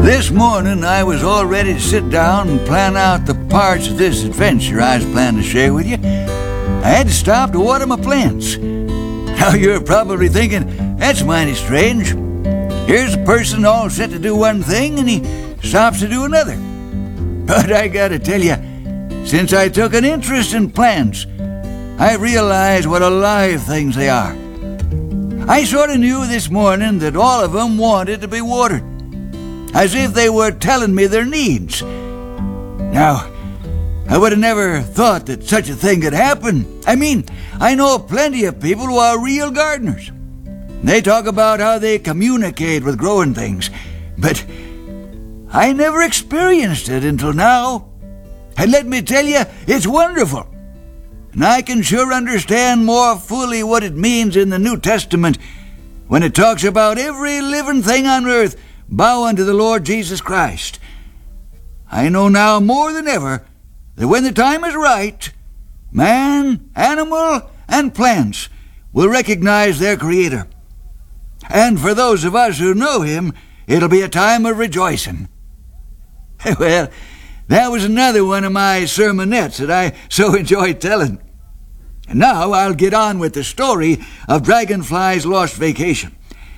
This morning I was all ready to sit down and plan out the parts of this adventure I was planning to share with you. I had to stop to water my plants. Now you're probably thinking, that's mighty strange. Here's a person all set to do one thing and he stops to do another. But I gotta tell you, since I took an interest in plants, I realized what alive things they are. I sort of knew this morning that all of them wanted to be watered, as if they were telling me their needs. Now, I would have never thought that such a thing could happen. I mean, I know plenty of people who are real gardeners. They talk about how they communicate with growing things, but I never experienced it until now. And let me tell you, it's wonderful. And I can sure understand more fully what it means in the New Testament when it talks about every living thing on earth bowing to the Lord Jesus Christ. I know now more than ever that when the time is right, man, animal, and plants will recognize their Creator. And for those of us who know Him, it'll be a time of rejoicing. Well, that was another one of my sermonettes that I so enjoyed telling. And now I'll get on with the story of Dragonfly's lost vacation.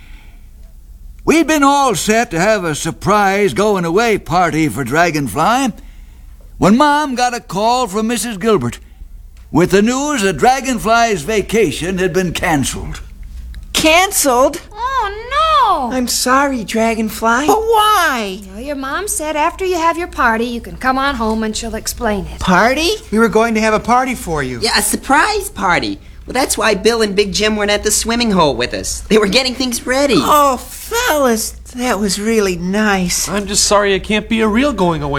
We'd been all set to have a surprise going-away party for Dragonfly when Mom got a call from Mrs. Gilbert with the news that Dragonfly's vacation had been canceled. Canceled? Oh, no! I'm sorry, Dragonfly. But why? Well, your mom said after you have your party, you can come on home and she'll explain it. Party? We were going to have a party for you. Yeah, a surprise party. Well, that's why Bill and Big Jim weren't at the swimming hole with us. They were getting things ready. Oh, fellas, that was really nice. I'm just sorry I can't be a real going away